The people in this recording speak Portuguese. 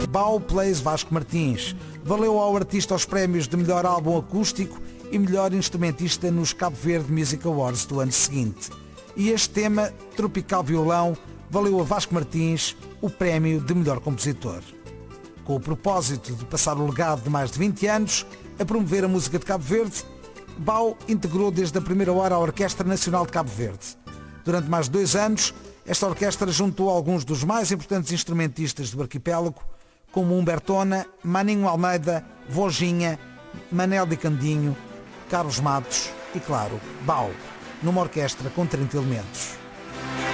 Bau Plays Vasco Martins. Valeu ao artista os prémios de melhor álbum acústico e melhor instrumentista nos Cabo Verde Music Awards do ano seguinte. E este tema, Tropical Violão, valeu a Vasco Martins o prémio de melhor compositor. Com o propósito de passar o legado de mais de 20 anos a promover a música de Cabo Verde, Bau integrou desde a primeira hora a Orquestra Nacional de Cabo Verde. Durante mais de 2 anos, esta orquestra juntou alguns dos mais importantes instrumentistas do arquipélago, como Humbertona, Maninho Almeida, Vojinha, Manel de Candinho, Carlos Matos e, claro, Bau, numa orquestra com 30 elementos.